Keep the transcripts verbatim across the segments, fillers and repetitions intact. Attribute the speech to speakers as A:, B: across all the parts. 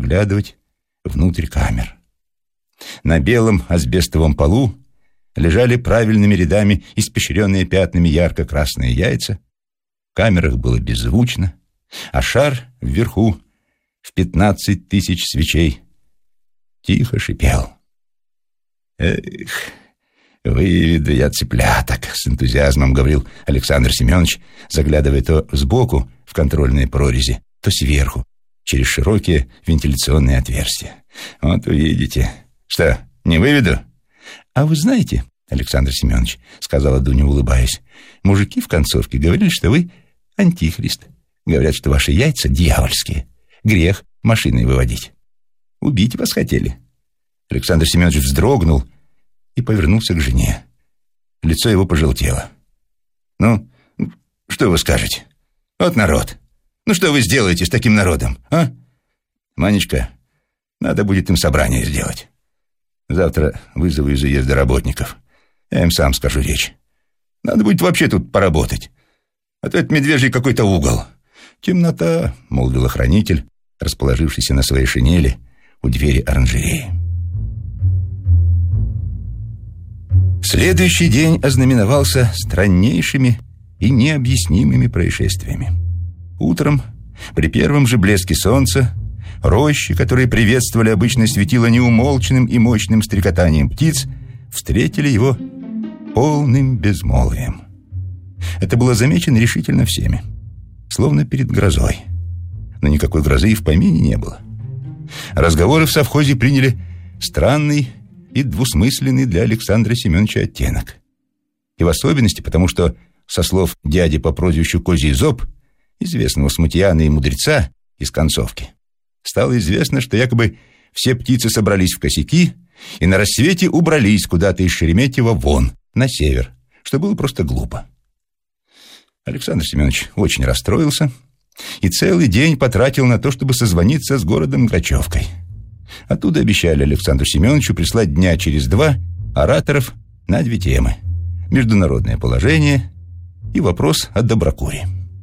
A: заглядывать внутрь камер. На белом асбестовом полу лежали правильными рядами испещренные пятнами ярко-красные яйца. В камерах было беззвучно, а шар вверху в пятнадцать тысяч свечей тихо шипел. «Эх, выведу я цыпляток», — с энтузиазмом говорил Александр Семенович, заглядывая то сбоку в контрольные прорези, то сверху, через широкие вентиляционные отверстия. «Вот увидите. Что, не выведу?» «А вы знаете, Александр Семенович, — сказала Дуня, улыбаясь, — мужики в концовке говорили, что вы антихрист. Говорят, что ваши яйца дьявольские. Грех машиной выводить. Убить вас хотели». Александр Семенович вздрогнул и повернулся к жене. Лицо его пожелтело. «Ну, что вы скажете? Вот народ. Ну, что вы сделаете с таким народом, а? Манечка, надо будет им собрание сделать. Завтра вызову из уезда работников. Я им сам скажу речь. Надо будет вообще тут поработать. А то это медвежий какой-то угол». «Темнота», — молвил охранитель, расположившийся на своей шинели у двери оранжереи. Следующий день ознаменовался страннейшими и необъяснимыми происшествиями. Утром, при первом же блеске солнца, рощи, которые приветствовали обычное светило неумолчным и мощным стрекотанием птиц, встретили его полным безмолвием. Это было замечено решительно всеми, словно перед грозой. Но никакой грозы и в помине не было. Разговоры в совхозе приняли странный и двусмысленный для Александра Семеновича оттенок. И в особенности потому, что, со слов дяди по прозвищу Козий Зоб, известного смутьяна и мудреца из концовки, стало известно, что якобы все птицы собрались в косяки и на рассвете убрались куда-то из Шереметьево вон, на север, что было просто глупо. Александр Семенович очень расстроился и целый день потратил на то, чтобы созвониться с городом Грачевкой. Оттуда обещали Александру Семеновичу прислать дня через два ораторов на две темы: международное положение и вопрос о доброкуре.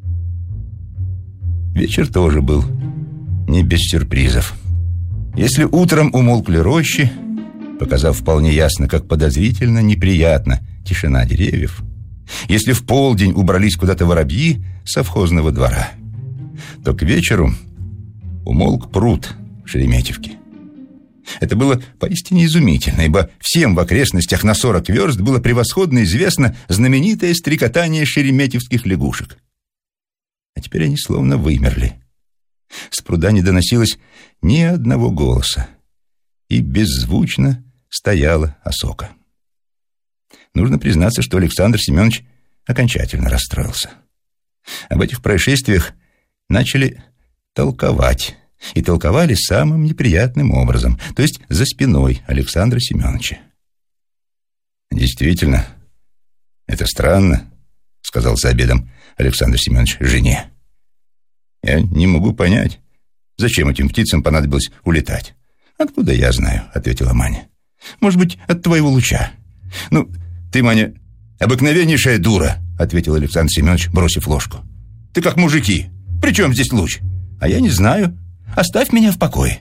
A: Вечер тоже был не без сюрпризов. Если утром умолкли рощи, показав вполне ясно, как подозрительно неприятна тишина деревьев, если в полдень убрались куда-то воробьи совхозного двора, то к вечеру умолк пруд в Шереметьевке. Это было поистине изумительно, ибо всем в окрестностях на сорок верст было превосходно известно знаменитое стрекотание шереметьевских лягушек. А теперь они словно вымерли. С пруда не доносилось ни одного голоса, и беззвучно стояла осока. Нужно признаться, что Александр Семенович окончательно расстроился. Об этих происшествиях начали толковать, и толковали самым неприятным образом, то есть за спиной Александра Семеновича. «Действительно, это странно», — сказал за обедом Александр Семенович жене. «Я не могу понять, зачем этим птицам понадобилось улетать». «Откуда я знаю?» — ответила Маня. «Может быть, от твоего луча». «Ну, ты, Маня, обыкновеннейшая дура», — ответил Александр Семенович, бросив ложку. «Ты как мужики. При чем здесь луч?» «А я не знаю. Оставь меня в покое».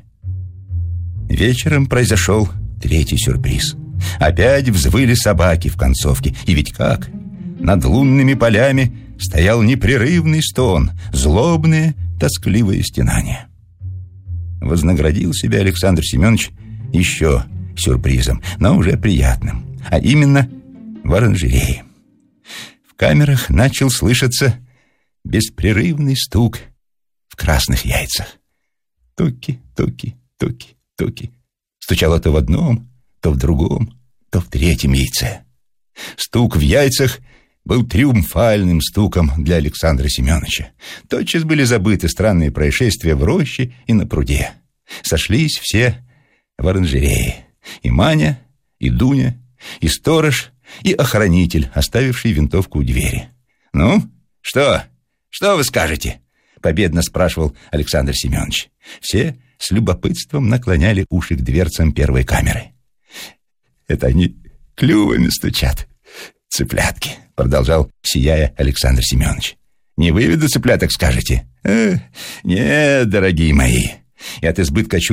A: Вечером произошел третий сюрприз. Опять взвыли собаки в концовке. И ведь как? Над лунными полями стоял непрерывный стон, злобное, тоскливое стенание. Вознаградил себя Александр Семенович еще сюрпризом, но уже приятным, а именно в оранжерее. В камерах начал слышаться беспрерывный стук в красных яйцах. Токи, токи, токи, токи. Стучало то в одном, то в другом, то в третьем яйце. Стук в яйцах был триумфальным стуком для Александра Семеновича. Тотчас были забыты странные происшествия в роще и на пруде. Сошлись все в оранжерее. И Маня, и Дуня, и сторож, и охранитель, оставивший винтовку у двери. «Ну, что? Что вы скажете?» — победно спрашивал Александр Семенович. Все с любопытством наклоняли уши к дверцам первой камеры. «Это они клювами стучат, цыплятки», — продолжал, сияя, Александр Семенович. «Не выведу цыпляток, скажете?» э, «Нет, дорогие мои, и от избытка чувств